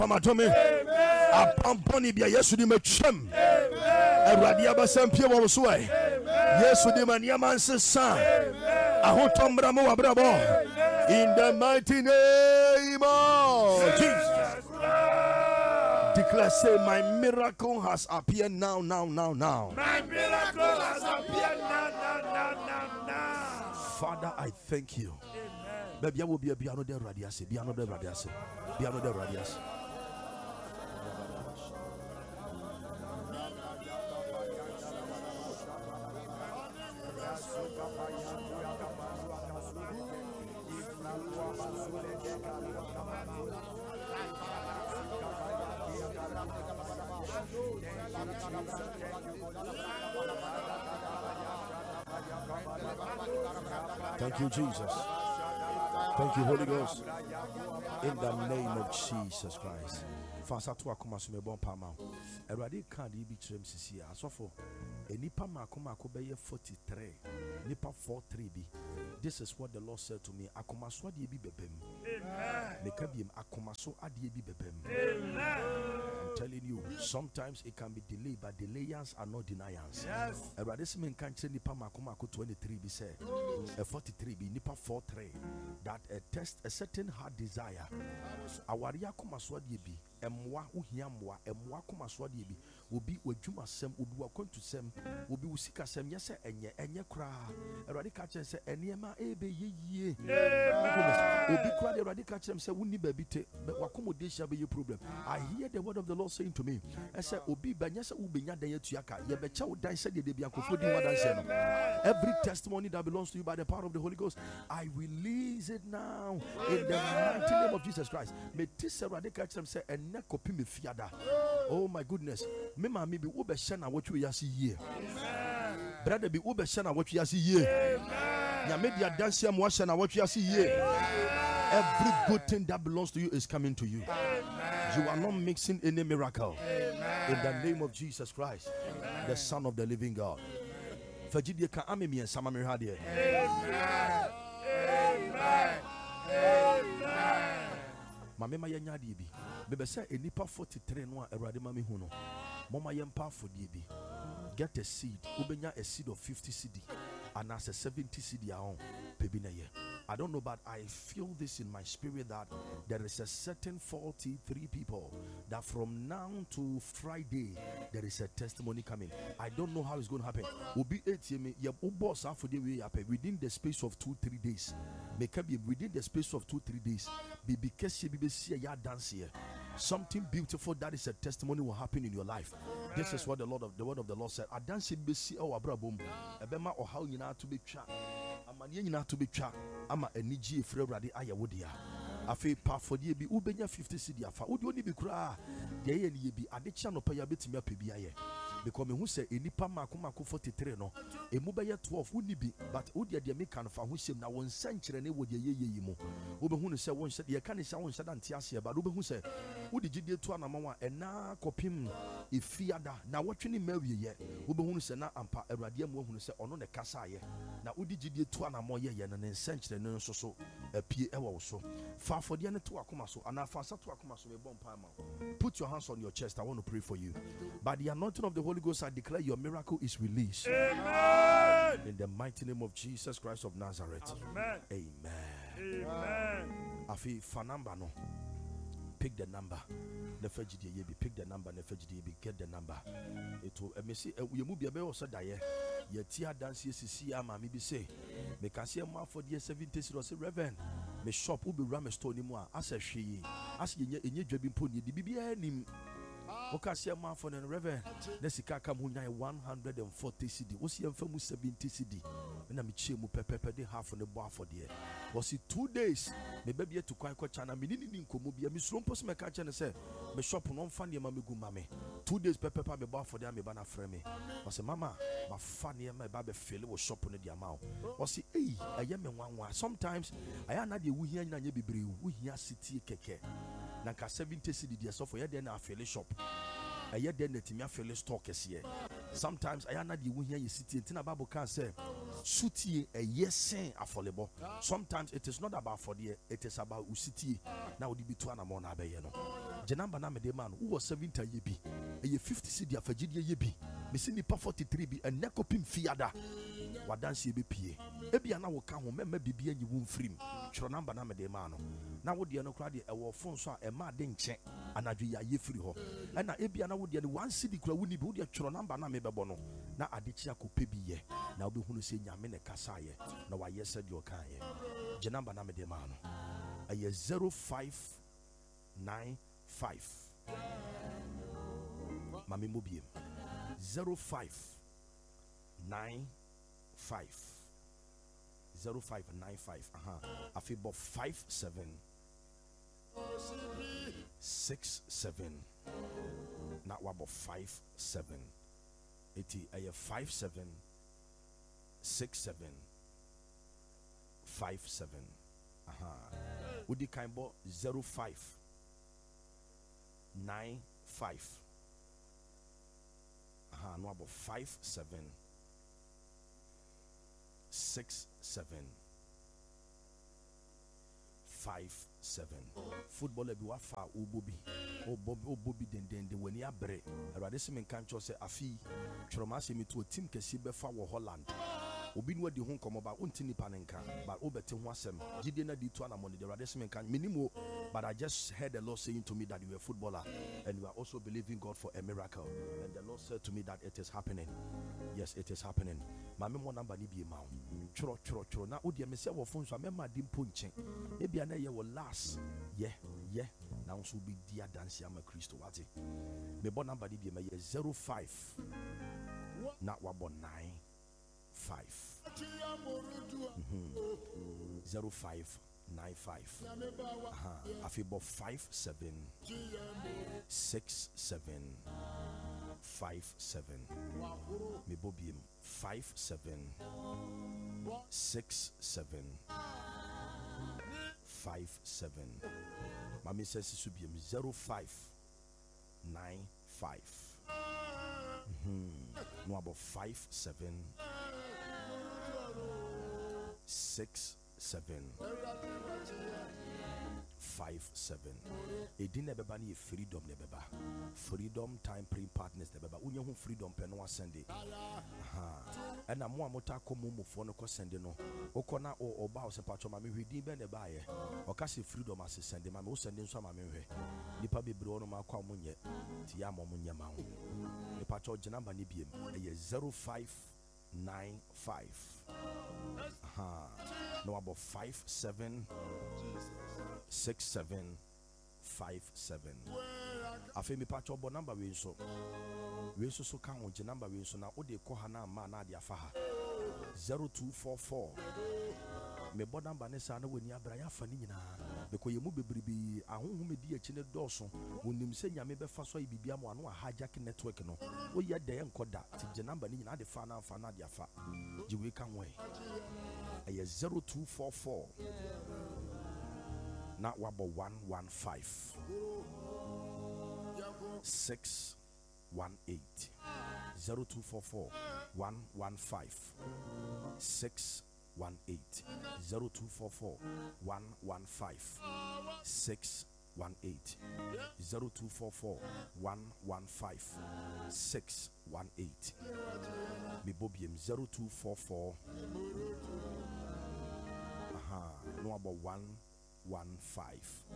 Pamatome. Apamponi bia Yesu di metwem. Awurade abasampie wo so ai. Yesu di maniama nsesa. Ahotombra mo wabrabo. In the mighty name of Jesus. Declare, say, my miracle has appeared now. My miracle has appeared now. Father, I thank you. Baby, I will be a piano de radiasi, piano de radiasi, piano de radiasi. Thank you, Jesus. Thank you, Holy Ghost. In the name of Jesus Christ. Fansa to akoma so me bon pama. Erade kan de bi trem sisi asofo. Enipa makoma ko beye 43. Nipa 43 bi. This is what the Lord said to me. Akoma so ade bi bebem. Amen. Meka biem akoma so ade bi bebem. Amen. I'm telling you, sometimes it can be delayed, but delayers are not deniers. Yes. Erade se men kan kire nipa makoma ko 23 bi say. 43 bi nipa 43. That a test a certain heart desire. Awari akoma so ade bi. Emwa uhia mwa emwa koma so de bi obi wadwuma sem obi wakontu sem obi usika sem yese enye kra erade ka chen se eniema ebe yeye obi kra de erade ka chen se wuni ba bi te wakomodesha be ye problem. I hear the word of the Lord saying to me, I say obi banya se ubenya dan yatuaka ye be che wo dan se de bi akofo di wadan se no. Every testimony that belongs to you by the power of the Holy Ghost, I release it now in the mighty name of Jesus Christ. Me tise erade ka chen se kopi me fiada. Oh my goodness. Me ma me be ube shana what you yasi ye. Brother be ube shana what you yasi ye. Ya media dance ya shana what you yasi ye. Every good thing that belongs to you is coming to you. You are not mixing any miracle. In the name of Jesus Christ, the Son of the living God. Fajidie ka amemi en sama me hade. Mama yanya die bi bebe say enipa 43 no a erade mama hu no mama yempa afodie bi get a seed ubenya a seed of 50 cedi and as a 70 cedi ahon pebi na ye. I don't know, but I feel this in my spirit that there is a certain 43 people that from now to Friday there is a testimony coming. I don't know how it's going to happen. Will be ATM ye boss after the way happen within the space of 2-3 days. Make be within the space of 2-3 days. Be because you see ya dance here. Something beautiful that is a testimony will happen in your life. This is what the word of the Lord said. I dance be see our brabum. Ebema or how you know to be chat. Amanye nyina to be twa ama anigi efre awrade ayawodia afi pa fodie bi ubenya 50 cedi afa odi oni bi kura de ye ne bi adecha no pa ya betimi apebi aye because me hu say enipa mako 43 no emu be ye 12 uni bi but odi de me kan fa ho hyem na won sankire ne wodi ye yi mu obe hu no say won hye de kan hye won hye da nte ase ba obe hu say odi gidie to anama ena kopim efiada na wotwe ne mawie ye obe hu no say na ampa awrade amu hu no say ono ne kasa ye na odi gidie to anama ye ye ne sankire ne nso so apie ewo so fa fodie ne to akoma so ana fa sa to akoma so me bom pa ma. Put your hands on your chest. I want to pray for you. By the anointing of the Holy Ghost, I declare your miracle is released. Amen. In the mighty name of Jesus Christ of Nazareth. Amen. Amen. Afi fanamba no. Pick the number. Pick the number. Get the number. It will see you move your bell so die. Your tear dance see ama me be say. Me can see a man for the 70 say Reverend. Me shop will be ramestone anymore. As a she as ye dwebin pony the BBA nim. Okay, see a man for the Reverend. Nesika come 140 cedi. What's your famous 70 cedi? And I'm chimu pepe de half on the bar for the was it 2 days? Me baby to quite chana minini komobia. Miss Rumpus me catch and say, me shop on funny mammy go mammy. 2 days pepe me bar for them, me banner frame. Was a mama, my funny my baby feel was shopping the amount. Was it I am one. Sometimes I am not the we here in a baby, we here city keke. Nanka 70 cedi so for ya then I feel shop. I yet then the Timia fell stock is here. Sometimes I am not the one here you city and Tina Bible can say, Suti a yes saying affordable. Sometimes it is not about for the it is about Usiti. Now would be 2 and more. Janamba na mede man who was 70 ye bi. Eye 50 cedi afagidie ye bi. Mesi nipa 43 bi enekopim fiada. Wadansi ebe pie. Ebi ana wo ka ho mema bibia nyi wo mfrim. Chro number na mede man no. Na wo de no kra de ewo phone so a ema de nche anadwo ya ye firi ho. Na ebi ana wo de no 1 cedi kra wo ni bi wo de chro number na mebebo no. Na adechi akope bi ye. Na obi hunu se nyame ne kasa ye. Na wa ye said your kan ye. Je number na mede man no. Aye 0595. Mami mobiem 0595 Afibo 5767 na wabo 57 eti aye 5767 Udi kaimbo 0595 no about 5767 footballer bi wafa obobi dendende wani abre awade se men kan cho se afi twroma se mi to team kesi befa wo Holland obi no di ho nkomo ba ontini panenka but obete ho asem gide na di to na money the awade se men kan minimo but I just heard the Lord saying to me that you are a footballer and you are also believing God for a miracle and the Lord said to me that it is happening. Yes, it is happening. Mame mo number ni bi ma chro na odi me se wo phone so mema di mponchen e bia na ye wo last ye na nso bi dia dance ama Kristo wate me bo number ni bi ma ye 05 na wabo 95 0595 afibo 5767 me bobiem 5767 Mami says subiem 0595 no about 5767 edin beba na freedom ne beba freedom time pre partners ne beba unye ho freedom pe no asende na mo amota komomofo no ko sende no okona oba o se patcho ma me hwedin be ne ba ye o ka se freedom asende ma me o sende nso ma me hwe nipa bebre ono ma kwa monye ti ya mo monye ma ho e patcho gina ba ne biem e 0595 no about 5767 afi mi patcho bo number we so kan o je number we so na o de ko ha na ma na de afa ha 0244 me bo number ne sa na wani abra ya fa ni nyina be ko yemu bebribi ahonhu me di achi ne doso wonim se nyame be fa so bibia mo ano hijack network no o ye de enkoda ti je number ni nyina de fa na de afa ji we kan we aye 0244 na wabo 115 618 0244 115 618 0244 115 618 0244 115 618 me bobiem 0244 no about 115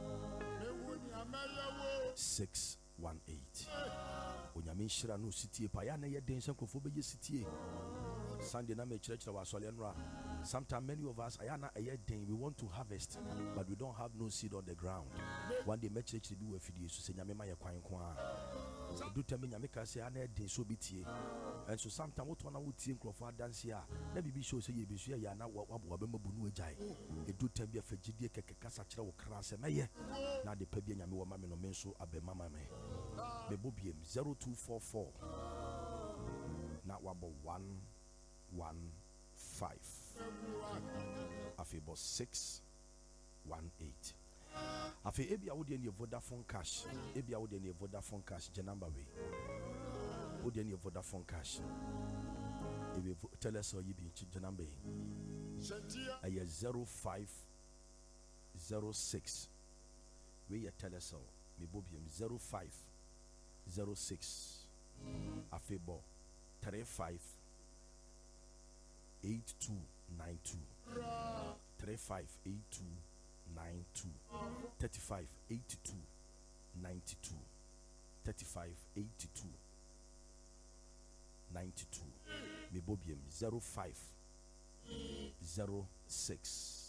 618 onyame shira no sitie pa ya na ye den sankofo be ye sitie Sunday na me church wa sole nra sometimes many of us ayana aye den we want to harvest but we don't have no seed on the ground one day me church be we fidie so se nyame ma ye kwan ko a do tell me nyame ka se ana den so bitie and so sometimes what one would see crofo dance ya na bibi show say ye besu ya na wabo be mabunu agai e do tell me afagidie kekeka sa kire wo kra se meye na de pa bia nyame wo ma me no me so abe mama me be bobiem 0244 na wabo 115 afebo 618 afi ebia wo de ne Vodafone cash ebia wo de ne Vodafone cash je number we wo de ne Vodafone cash ebe tell us you be je number aye 0506 we tell us me bobium 0506 afebo 35 8292 35 8292 35 82 92 35 82 92 me bobium 0506